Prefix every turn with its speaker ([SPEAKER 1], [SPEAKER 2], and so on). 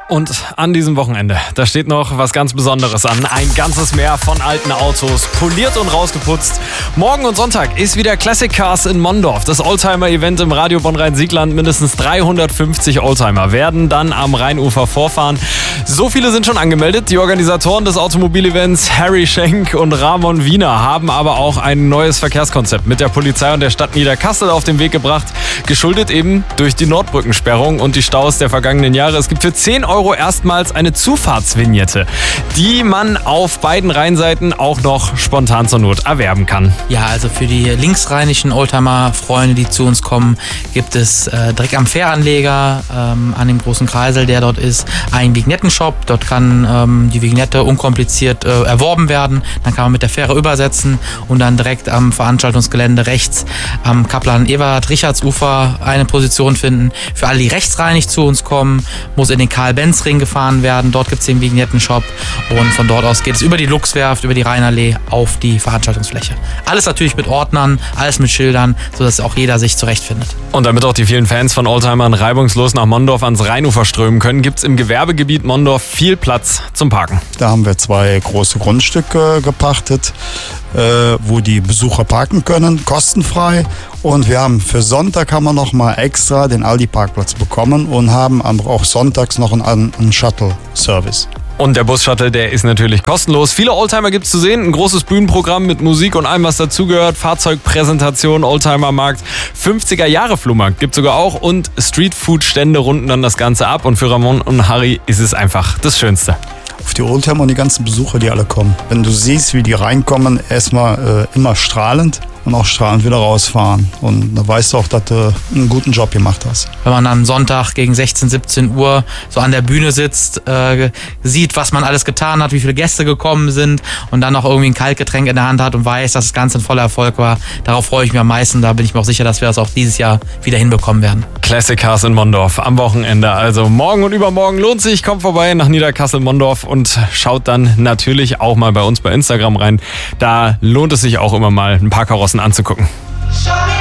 [SPEAKER 1] Und an diesem Wochenende, da steht noch was ganz Besonderes an. Ein ganzes Meer von alten Autos, poliert und rausgeputzt. Morgen und Sonntag ist wieder Classic Cars in Mondorf. Das Oldtimer-Event im Radio Bonn-Rhein-Siegland. Mindestens 350 Oldtimer werden dann am Rheinufer vorfahren. So viele sind schon angemeldet. Die Organisatoren des Automobilevents, Harry Schenk und Ramon Wiener, haben aber auch ein neues Verkehrskonzept mit der Polizei und der Stadt Niederkassel auf den Weg gebracht. Geschuldet eben durch die Nordbrückensperrung und die Staus der vergangenen Jahre. Es gibt für 10 € erstmals eine Zufahrtsvignette, die man auf beiden Rheinseiten auch noch spontan zur Not erwerben kann.
[SPEAKER 2] Ja, also für die linksrheinischen Oldtimer-Freunde, die zu uns kommen, gibt es direkt am Fähranleger, an dem großen Kreisel, der dort ist, einen Vignettenshop. Dort kann die Vignette unkompliziert erworben werden. Dann kann man mit der Fähre übersetzen und dann direkt am Veranstaltungsgelände rechts am Kaplan-Eberhard-Richards-Ufer eine Position finden. Für alle, die rechtsrheinig zu uns kommen, muss in den Karl-Benz-Ring gefahren werden. Dort gibt es den Vignettenshop und von dort aus geht es über die Luchswerft, über die Rheinallee auf die Veranstaltungsfläche. Alles natürlich mit Ordnern, alles mit Schildern, sodass auch jeder sich zurechtfindet.
[SPEAKER 1] Und damit auch die vielen Fans von Oldtimern reibungslos nach Mondorf ans Rheinufer strömen können, gibt es im Gewerbegebiet Mondorf viel Platz zum Parken.
[SPEAKER 3] Da haben wir 2 große Grundstücke gepachtet, wo die Besucher parken können, kostenfrei. Und wir haben für Sonntag haben wir noch mal extra den Aldi-Parkplatz bekommen und haben auch sonntags noch einen Shuttle-Service.
[SPEAKER 1] Und der Bus-Shuttle, der ist natürlich kostenlos. Viele Oldtimer gibt's zu sehen. Ein großes Bühnenprogramm mit Musik und allem, was dazugehört. Fahrzeugpräsentation, Oldtimer-Markt, 50er-Jahre-Flohmarkt gibt's sogar auch. Und Streetfood-Stände runden dann das Ganze ab. Und für Ramon und Harry ist es einfach das Schönste.
[SPEAKER 3] Auf die Oldtimer und die ganzen Besucher, die alle kommen. Wenn du siehst, wie die reinkommen, erstmal immer strahlend und auch strahlend wieder rausfahren. Und da weißt du auch, dass du einen guten Job gemacht hast.
[SPEAKER 2] Wenn man am Sonntag gegen 16, 17 Uhr so an der Bühne sitzt, sieht, was man alles getan hat, wie viele Gäste gekommen sind und dann noch irgendwie ein Kaltgetränk in der Hand hat und weiß, dass das Ganze ein voller Erfolg war. Darauf freue ich mich am meisten. Da bin ich mir auch sicher, dass wir das auch dieses Jahr wieder hinbekommen werden.
[SPEAKER 1] Classic Cars in Mondorf am Wochenende. Also morgen und übermorgen lohnt sich. Kommt vorbei nach Niederkassel-Mondorf und schaut dann natürlich auch mal bei uns bei Instagram rein. Da lohnt es sich auch immer mal ein paar Karossen anzugucken.